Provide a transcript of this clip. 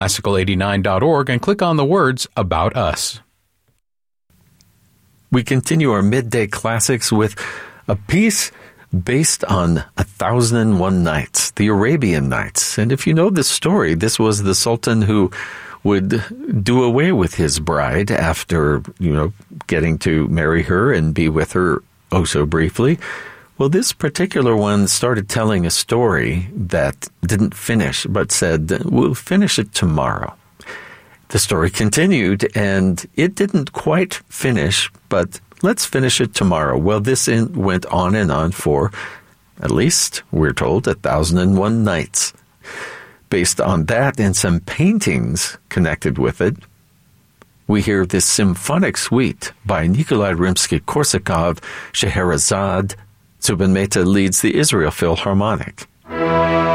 classical89.org and click on the words About Us. We continue our midday classics with a piece based on 1001 Nights, the Arabian Nights. And if you know this story, this was the Sultan who would do away with his bride after, getting to marry her and be with her oh so briefly. Well, this particular one started telling a story that didn't finish, but said, we'll finish it tomorrow. The story continued, and it didn't quite finish, but let's finish it tomorrow. Well, this went on and on for, at least, we're told, 1001 nights. Based on that and some paintings connected with it, we hear this symphonic suite by Nikolai Rimsky-Korsakov, Scheherazade. Zubin Mehta leads the Israel Philharmonic.